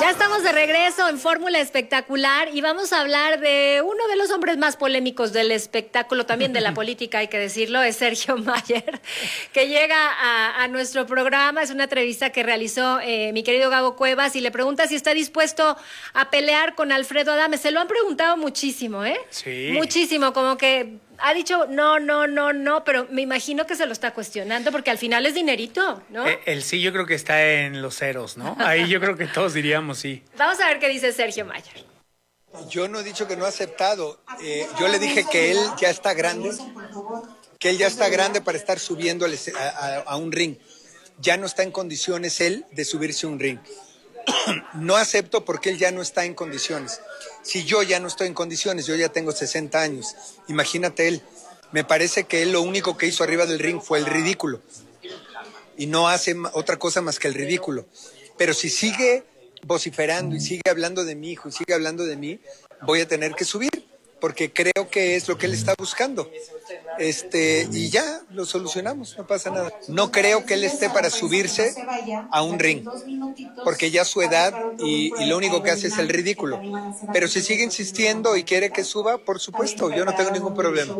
Ya estamos de regreso en Fórmula Espectacular y vamos a hablar de uno de los hombres más polémicos del espectáculo, también de la política, hay que decirlo, es Sergio Mayer, que llega a nuestro programa. Es una entrevista que realizó mi querido Gago Cuevas y le pregunta si está dispuesto a pelear con Alfredo Adame. Se lo han preguntado muchísimo, ¿eh? Sí. Muchísimo, como que ha dicho no, pero me imagino que se lo está cuestionando porque al final es dinerito, ¿no? El sí yo creo que está en los ceros, ¿no? Ahí yo creo que todos diríamos sí. Vamos a ver qué dice Sergio Mayer. Yo no he dicho que no ha aceptado. Yo le dije que él ya está grande, para estar subiendo a un ring. Ya no está en condiciones él de subirse a un ring. No acepto porque él ya no está en condiciones. Si yo ya no estoy en condiciones, yo ya tengo 60 años. Imagínate él. Me parece que él lo único que hizo arriba del ring fue el ridículo. Y no hace otra cosa más que el ridículo. Pero si sigue vociferando y sigue hablando de mi hijo y sigue hablando de mí, voy a tener que subir, porque creo que es lo que él está buscando. Y ya lo solucionamos, no pasa nada. No creo que él esté para subirse a un ring, porque ya su edad y lo único que hace es el ridículo. Pero si sigue insistiendo y quiere que suba, por supuesto, yo no tengo ningún problema.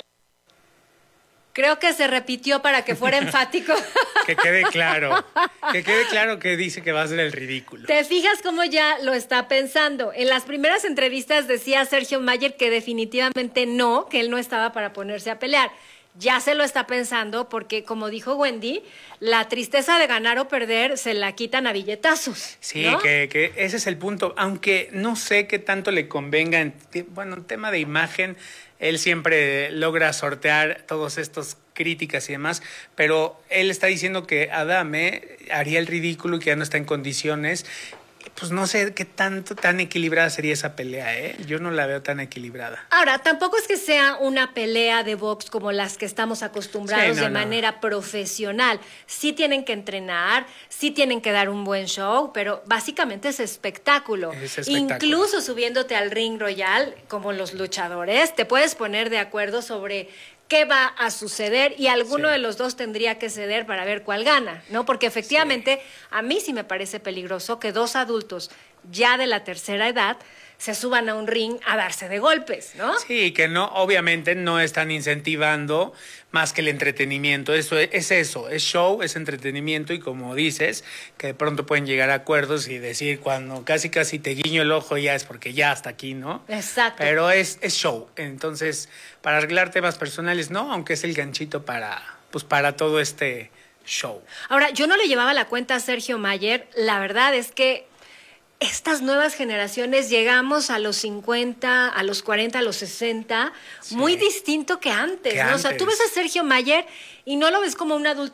Creo que se repitió para que fuera enfático. Que quede claro que dice que va a hacer el ridículo. ¿Te fijas cómo ya lo está pensando? En las primeras entrevistas decía Sergio Mayer que definitivamente no, que él no estaba para ponerse a pelear. Ya se lo está pensando porque, como dijo Wendy, la tristeza de ganar o perder se la quitan a billetazos. Sí, ¿no? que ese es el punto. Aunque no sé qué tanto le convenga en tema de imagen. Él siempre logra sortear todos estos críticas y demás, pero él está diciendo que Adame haría el ridículo y que ya no está en condiciones. Pues no sé qué tan equilibrada sería esa pelea, ¿eh? Yo no la veo tan equilibrada. Ahora, tampoco es que sea una pelea de box como las que estamos acostumbrados de manera profesional. Sí tienen que entrenar, sí tienen que dar un buen show, pero básicamente es espectáculo. Incluso subiéndote al ring royal, como los luchadores, te puedes poner de acuerdo sobre qué va a suceder y alguno de los dos tendría que ceder para ver cuál gana, ¿no? Porque efectivamente a mí sí me parece peligroso que dos adultos ya de la tercera edad se suban a un ring a darse de golpes, ¿no? Sí, que no, obviamente no están incentivando más que el entretenimiento. Es show, es entretenimiento y como dices, que de pronto pueden llegar a acuerdos y decir cuando casi te guiño el ojo ya es porque ya hasta aquí, ¿no? Exacto. Pero es show, entonces para arreglar temas personales no, aunque es el ganchito para todo este show. Ahora, yo no le llevaba la cuenta a Sergio Mayer, la verdad es que estas nuevas generaciones llegamos a los 50, a los 40, a los 60, muy distinto que antes, ¿no? O sea, tú ves a Sergio Mayer y no lo ves como un adulto